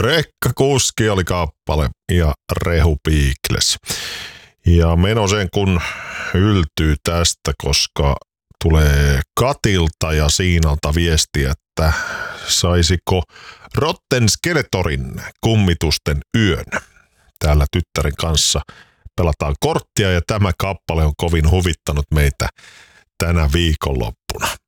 Rekkakuski oli kappale ja Rehu Beagles. Ja Menosen kun yltyy tästä, koska tulee Katilta ja Siinalta viesti, että saisiko Rotten Skeletorin Kummitusten yön. Täällä tyttären kanssa pelataan korttia ja tämä kappale on kovin huvittanut meitä tänä viikonloppuna.